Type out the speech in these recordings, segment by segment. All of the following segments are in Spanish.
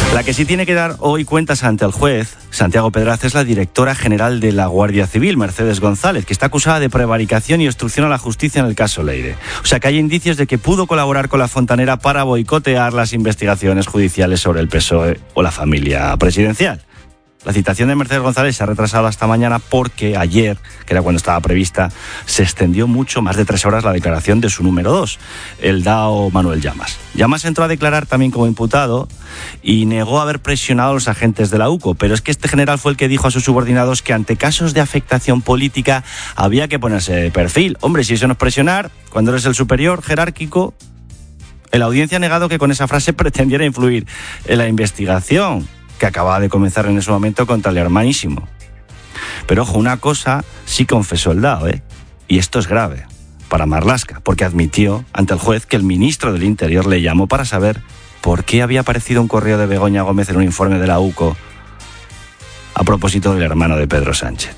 La que sí tiene que dar hoy cuentas ante el juez, Santiago Pedraz, es la directora general de la Guardia Civil, Mercedes González, que está acusada de prevaricación y obstrucción a la justicia en el caso Leire. O sea que hay indicios de que pudo colaborar con la Fontanera para boicotear las investigaciones judiciales sobre el PSOE o la familia presidencial. La citación de Mercedes González se ha retrasado hasta mañana porque ayer, que era cuando estaba prevista, se extendió mucho, más de 3 horas, la declaración de su número 2, el DAO Manuel Llamas. Llamas entró a declarar también como imputado y negó haber presionado a los agentes de la UCO, pero es que este general fue el que dijo a sus subordinados que ante casos de afectación política había que ponerse de perfil. Hombre, si eso no es presionar, cuando eres el superior jerárquico, en la audiencia ha negado que con esa frase pretendiera influir en la investigación que acababa de comenzar en ese momento contra el hermanísimo. Pero ojo, una cosa sí confesó el DAO, y esto es grave para Marlaska, porque admitió ante el juez que el ministro del Interior le llamó para saber por qué había aparecido un correo de Begoña Gómez en un informe de la UCO a propósito del hermano de Pedro Sánchez.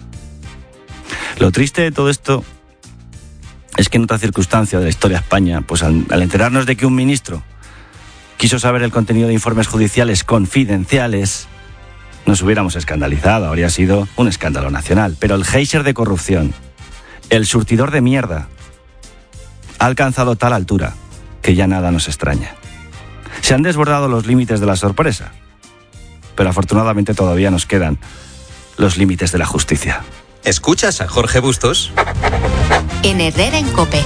Lo triste de todo esto es que en otra circunstancia de la historia de España, pues al enterarnos de que un ministro quiso saber el contenido de informes judiciales confidenciales, nos hubiéramos escandalizado, habría sido un escándalo nacional. Pero el geyser de corrupción, el surtidor de mierda, ha alcanzado tal altura que ya nada nos extraña. Se han desbordado los límites de la sorpresa, pero afortunadamente todavía nos quedan los límites de la justicia. ¿Escuchas a Jorge Bustos? En Herrera en COPE.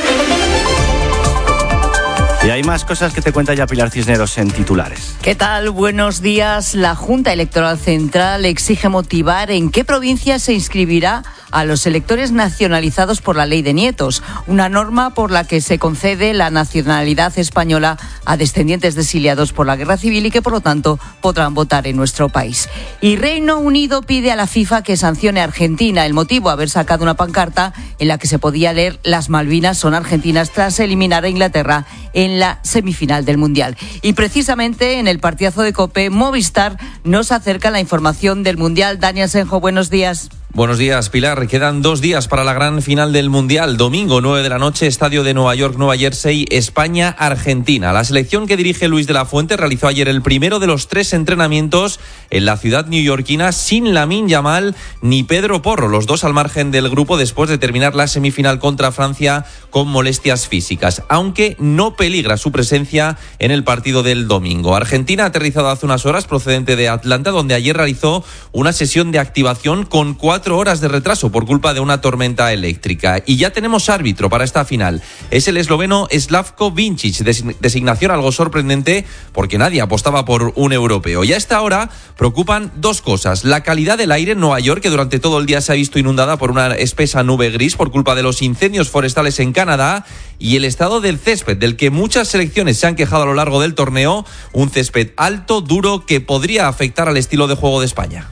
Y hay más cosas que te cuenta ya Pilar Cisneros en titulares. ¿Qué tal? Buenos días. La Junta Electoral Central exige motivar en qué provincia se inscribirá a los electores nacionalizados por la Ley de Nietos, una norma por la que se concede la nacionalidad española a descendientes de exiliados por la Guerra Civil y que, por lo tanto, podrán votar en nuestro país. Y Reino Unido pide a la FIFA que sancione a Argentina. El motivo, haber sacado una pancarta en la que se podía leer "Las Malvinas son argentinas" tras eliminar a Inglaterra en la semifinal del Mundial. Y precisamente en el partidazo de COPE, Movistar nos acerca la información del Mundial. Dani Asenjo, buenos días. Buenos días, Pilar. Quedan 2 días para la gran final del Mundial. Domingo, 9 de la noche, estadio de Nueva York, Nueva Jersey, España-Argentina. La selección que dirige Luis de la Fuente realizó ayer el primero de los 3 entrenamientos en la ciudad neoyorquina sin Lamine Yamal ni Pedro Porro, los dos al margen del grupo después de terminar la semifinal contra Francia con molestias físicas, aunque no peligra su presencia en el partido del domingo. Argentina ha aterrizado hace unas horas procedente de Atlanta, donde ayer realizó una sesión de activación con 4 horas de retraso por culpa de una tormenta eléctrica. Y ya tenemos árbitro para esta final. Es el esloveno Slavko Vincic, designación algo sorprendente porque nadie apostaba por un europeo. Y a esta hora preocupan 2 cosas. La calidad del aire en Nueva York, que durante todo el día se ha visto inundada por una espesa nube gris por culpa de los incendios forestales en Canadá, y el estado del césped, del que muchas selecciones se han quejado a lo largo del torneo, un césped alto, duro, que podría afectar al estilo de juego de España.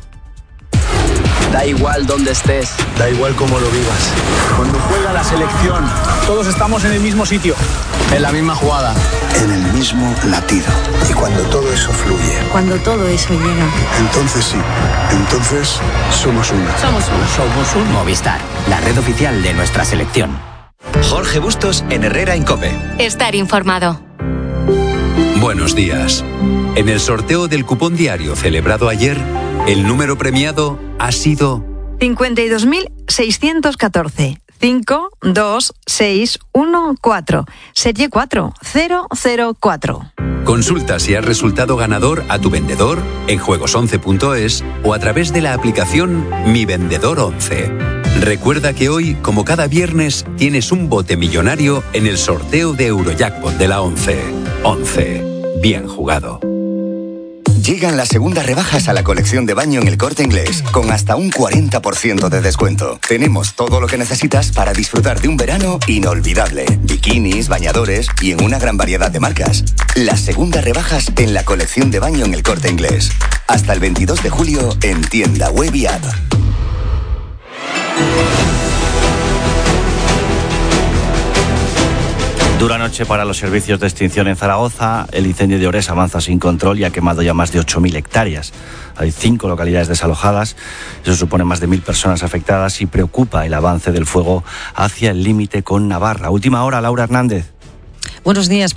Da igual dónde estés, da igual cómo lo vivas. Cuando juega la selección, todos estamos en el mismo sitio, en la misma jugada, en el mismo latido. Y cuando todo eso fluye, cuando todo eso llega, entonces sí, entonces somos uno. Somos uno. Movistar, la red oficial de nuestra selección. Jorge Bustos en Herrera en COPE. Estar informado. Buenos días. En el sorteo del cupón diario celebrado ayer, el número premiado ha sido 52.614. 52614. Serie 4004. Consulta si has resultado ganador a tu vendedor en juegos11.es o a través de la aplicación Mi Vendedor 11. Recuerda que hoy, como cada viernes, tienes un bote millonario en el sorteo de Eurojackpot de la 11. 11. Bien jugado. Llegan las segundas rebajas a la colección de baño en El Corte Inglés, con hasta un 40% de descuento. Tenemos todo lo que necesitas para disfrutar de un verano inolvidable. Bikinis, bañadores y en una gran variedad de marcas. Las segundas rebajas en la colección de baño en El Corte Inglés. Hasta el 22 de julio en tienda web y app. Dura noche para los servicios de extinción en Zaragoza. El incendio de Ores avanza sin control y ha quemado ya más de 8.000 hectáreas. Hay 5 localidades desalojadas. Eso supone más de 1.000 personas afectadas y preocupa el avance del fuego hacia el límite con Navarra. Última hora, Laura Hernández. Buenos días.